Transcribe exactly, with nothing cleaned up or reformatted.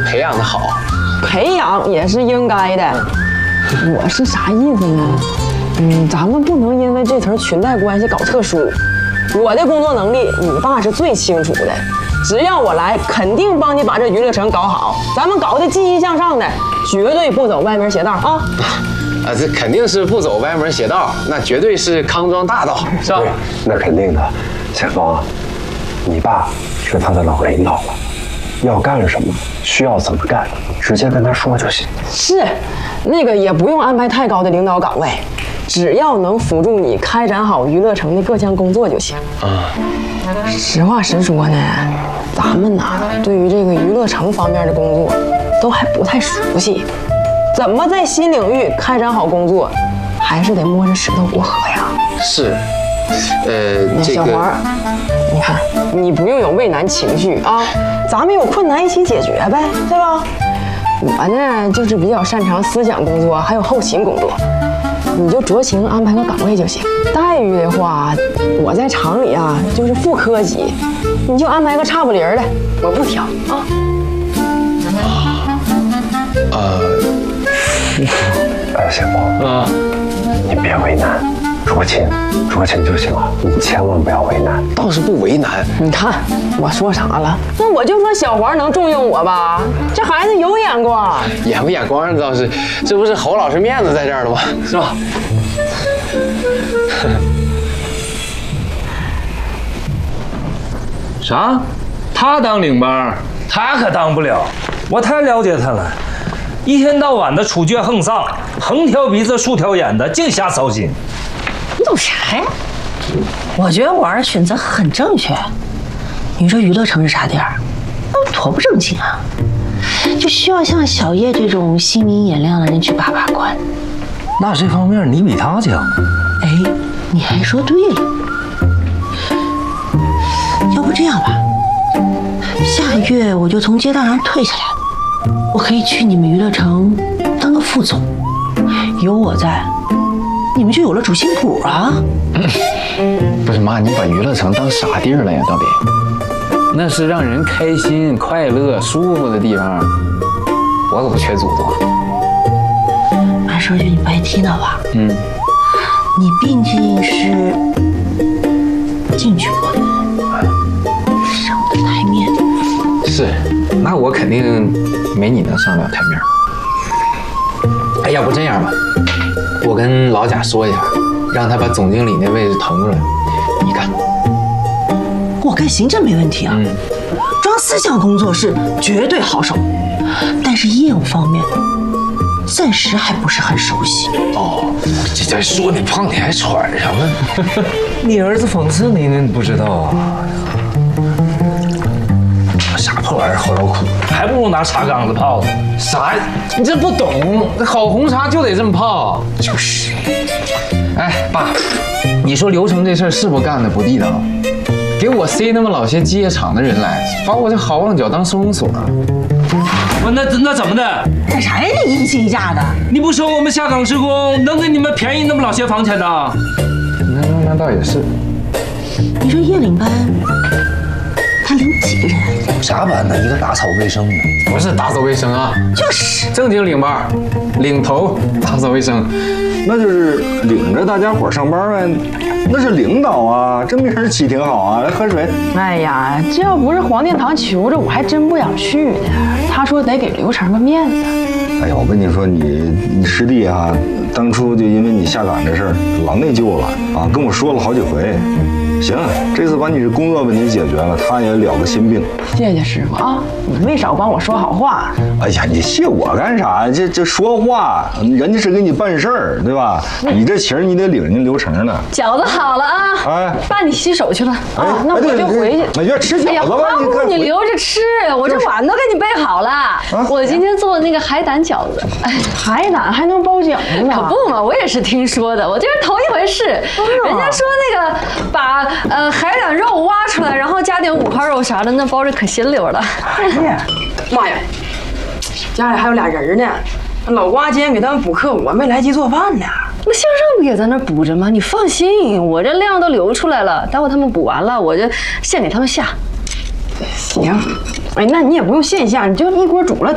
培养的好。 培养也是应该的。我是啥意思呢？嗯，咱们不能因为这层裙带关系搞特殊。我的工作能力，你爸是最清楚的。只要我来，肯定帮你把这娱乐城搞好。咱们搞得积极向上的，绝对不走歪门邪道啊！ 啊，这肯定是不走歪门邪道，那绝对是康庄大道，是吧？ 那肯定的。前方，你爸是他的老领导了，要干什么，需要怎么干，直接跟他说就行。 是，那个也不用安排太高的领导岗位。只要能辅助你开展好娱乐城的各项工作就行。啊，实话实说呢，咱们呐对于这个娱乐城方面的工作都还不太熟悉，怎么在新领域开展好工作，还是得摸着石头过河呀。 是，呃，这个小黄，你看，你不用有畏难情绪啊，咱们有困难一起解决呗，对吧？我呢就是比较擅长思想工作，还有后勤工作。你就酌情安排个岗位就行。待遇的话，我在厂里啊就是副科级，你就安排个差不离的，我不挑啊。 呃， 哎，小宝啊，你别为难，酌情，酌情就行了，你千万不要为难。 倒是不为难。 你看我说啥了？那我就说小黄能重用我吧，这孩子有眼光。 眼不眼光倒是，这不是侯老师面子在这儿了吗？是吧？ 啥？他当领班，他可当不了。我太了解他了，一天到晚的处决横丧，横挑鼻子竖挑眼的，净瞎操心。 你懂啥呀？我觉得我儿选择很正确。你说娱乐城是啥地儿？那多不正经啊！就需要像小叶这种心明眼亮的人去把把关。 那这方面你比他强。 哎，你还说对了。要不这样吧，下个月我就从接待上退下来，我可以去你们娱乐城当个副总，有我在，你们就有了主心骨啊。 不是妈，你把娱乐城当啥地儿了呀？到底？那是让人开心、快乐、舒服的地方，我可不缺祖宗。 按说句你不爱听的话， 嗯， 你毕竟是进去过的，上我的台面。 是，那我肯定没你能上了台面。哎，要不这样吧，我跟老贾说一下，让他把总经理那位置腾出来，你干。 我干行政没问题啊， 嗯， 装思想工作是绝对好手，但是业务方面暂时还不是很熟悉。 哦，这这说你胖，你还喘上了？ 你儿子讽刺你呢，你不知道啊？啥破玩意儿，好劳苦，还不如拿茶缸子泡呢。 啥？你这不懂，好红茶就得这么泡。就是。哎，爸，你说流程这事儿是不是干的不地道？给我塞那么老些机械厂的人来，把我这好望角当收容所。 我那那怎么的？ 干啥呀？你一气一架的。 你不收我们下岗职工，能给你们便宜那么老些房钱呢？ 那那那倒也是。 你说叶领班，他领几个人？ 啥班呢？一个打扫卫生的。 不是打扫卫生啊， 就是正经领班，领头打扫卫生。 那就是领着大家伙上班呗，那是领导啊，这名儿起挺好啊。来喝水。 哎呀，这要不是黄殿堂求着，我还真不想去呢。他说得给刘成个面子。 哎呀，我跟你说，你你师弟啊，当初就因为你下岗这事儿老内疚了啊，跟我说了好几回。行，这次把你这工作问题解决了，他也了个心病。 谢谢师傅啊，你没少帮我说好话。 哎呀，你谢我干啥？这这说话，人家是给你办事儿，对吧？你这情你得领人家流程呢。 饺子好了啊！ 哎， 爸，你洗手去吧。 哎， 啊，那我就回去。 哎呀，吃哎呀， 饺子吧， 花木你你留着吃，我这碗都给你备好了。我今天做的那个海胆饺子，哎， 海胆还能包饺子呢？ 可不嘛，我也是听说的，我这是头一回试。人家说那个把呃海胆肉挖出来，然后加点五花肉啥的，那包着可鲜溜了。 哎呀，妈呀，家里还有俩人呢，老瓜今天给他们补课，我没来及做饭呢。 那向上不也在那补着吗？你放心，我这量都流出来了，待会他们补完了，我就现给他们下。 行，哎，那你也不用现下，你就一锅煮了。